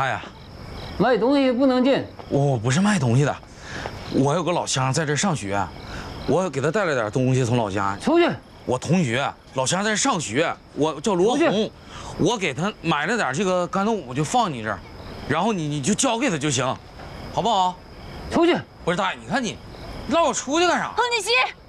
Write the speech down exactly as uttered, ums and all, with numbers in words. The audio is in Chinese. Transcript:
大爷， 卖东西不能进。 我不是卖东西的，我有个老乡在这上学，我给他带了点东西从老家。 出去。 我同学老乡在这上学，我叫罗红，我给他买了点这个干豆腐，就放你这儿，然后你你就交给他就行，好不好？ 出去。 不是大爷，你看你，让我出去干啥？ 彭锦熙。